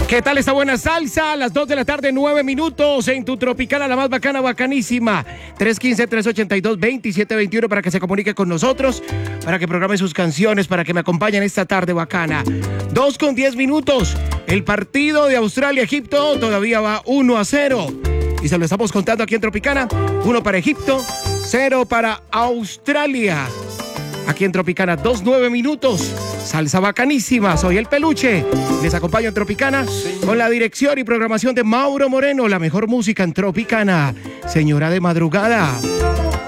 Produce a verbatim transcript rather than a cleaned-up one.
¿Qué tal esta buena salsa? A las dos de la tarde, nueve minutos en tu Tropicana, la más bacana, bacanísima. tres uno cinco, tres ocho dos, dos siete dos uno para que se comunique con nosotros, para que programe sus canciones, para que me acompañen esta tarde bacana. dos con diez minutos. El partido de Australia-Egipto todavía va uno a cero. Y se lo estamos contando aquí en Tropicana. uno para Egipto, cero para Australia. Aquí en Tropicana, dos, nueve minutos. Salsa bacanísima, soy el Peluche. Les acompaño en Tropicana con la dirección y programación de Mauro Moreno. La mejor música en Tropicana. Señora de madrugada.